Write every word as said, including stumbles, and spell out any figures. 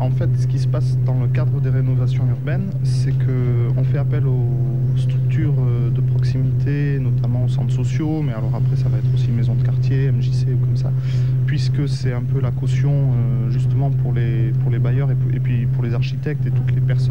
en fait, ce qui se passe dans le cadre des rénovations urbaines, c'est qu'on fait appel aux structures de proximité, notamment aux centres sociaux, mais alors après, ça va être aussi maisons de quartier, M J C ou comme ça, puisque c'est un peu la caution, euh, justement, pour les, pour les bailleurs et, et puis pour les architectes et toutes les personnes